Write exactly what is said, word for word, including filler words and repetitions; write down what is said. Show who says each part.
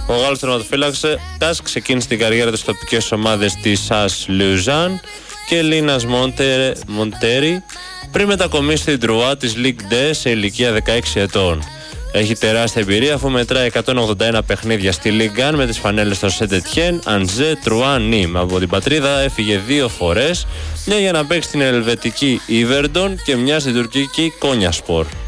Speaker 1: Ο Γάλλος τερματοφύλακας ξεκίνησε την καριέρα του στις τοπικές ομάδες της Σας Λουζάν και Λίνας Μοντέρι πριν μετακομίσει στην Τρουά της Ligue δύο σε ηλικία δεκαέξι ετών. Έχει τεράστια εμπειρία αφού μετράει εκατόν ογδόντα ένα παιχνίδια στη Ligue ένα με τις φανέλες των Σεντετιέν, Αντζέ, Τρουά, Νίμ. Από την πατρίδα έφυγε δύο φορές, μια για να παίξει στην ελβετική Ιβερντον και μια στην τουρκική Κόνιασπορ.